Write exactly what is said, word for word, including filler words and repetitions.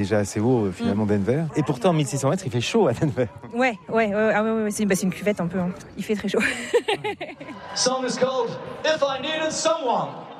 Déjà assez haut euh, finalement mmh. Denver. Et pourtant mille six cents mètres, il fait chaud à Denver. Ouais, ouais, ouais, ah ouais, ouais c'est, bah, c'est une cuvette un peu. Hein. Il fait très chaud. Song is called If I Needed Someone.